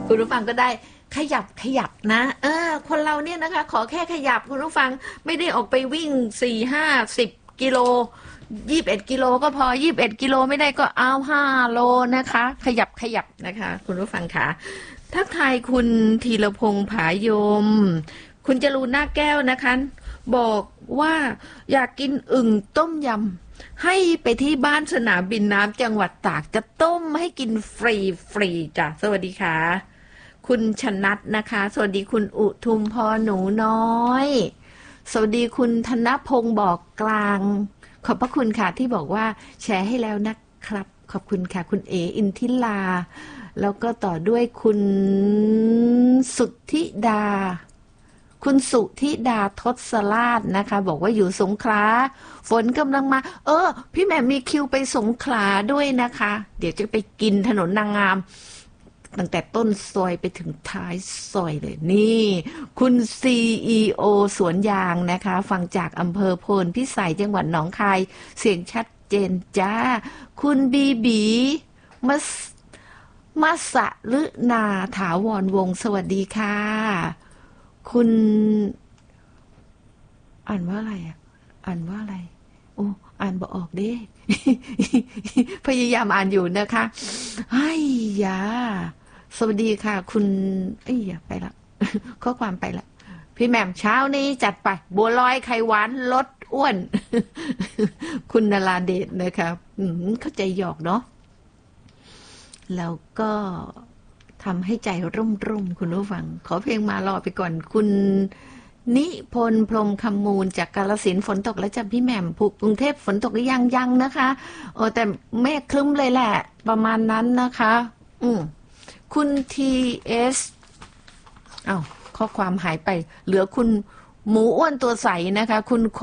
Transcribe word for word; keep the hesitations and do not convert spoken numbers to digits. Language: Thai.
คุณผู้ฟังก็ได้ขยับขยับนะเออคนเราเนี่ยนะคะขอแค่ขยับคุณผู้ฟังไม่ได้ออกไปวิ่งสี่ห้าสิบกิโลยี่สิบเอ็ดกิโลก็พอยี่สิบเอ็ดกิโลไม่ได้ก็เอาห้าโลนะคะขยับขยับนะคะคุณผู้ฟังค่ะทักทายคุณธีรพงษ์ผายมคุณจรูนหน้าแก้วนะคะบอกว่าอยากกินอึ่งต้มยำให้ไปที่บ้านสนามบินน้ำจังหวัดตากจะต้มให้กินฟรีฟรีจ้ะสวัสดีค่ะคุณชนัทนะคะสวัสดีคุณอุทุมพรหนูน้อยสวัสดีคุณธนพงศ์บอกกลางขอบพระคุณค่ะที่บอกว่าแชร์ให้แล้วนะครับขอบคุณค่ะคุณเออินทิลาแล้วก็ต่อด้วยคุณสุทธิดาคุณสุธิดาทศราชนะคะบอกว่าอยู่สงขลาฝนกำลังมาเออพี่แหม่มมีคิวไปสงขลาด้วยนะคะเดี๋ยวจะไปกินถนนนางงามตั้งแต่ต้นซอยไปถึงท้ายซอยเลยนี่คุณ ซี อี โอ สวนยางนะคะฟังจากอำเภอโพนพิสัยจังหวัดหนองคายเสียงชัดเจนจ้าคุณบีบีมัสมัสะลึนาถาวรวงศ์สวัสดีค่ะคุณอ่านว่าอะไรอ่ะอ่านว่าอะไรโอ้อ่านบ่ออกเด้ พยายามอ่านอยู่นะคะไอ้ยาสวัสดีค่ะคุณเอ้ยไปละ ข้อความไปละพี่แหม่มเช้านี้จัดไปบัวลอยไข่หวานลดอ้วน คุณนราเดชนะคะเข้าใจหยอกเนาะแล้วก็ทำให้ใจร่มร่มคุณผู้ฟังขอเพลงมารอไปก่อนคุณนิพนธ์พรหมคำมูลจากกาฬสินธุ์ฝนตกแล้วจ้ะพี่แหม่มกรุงเทพฝนตกหรือยังยังนะคะโอ้แต่เมฆคลึ้มเลยแหละประมาณนั้นนะคะอืมคุณทีเอสอ้าวข้อความหายไปเหลือคุณหมูอ้วนตัวใสนะคะคุณ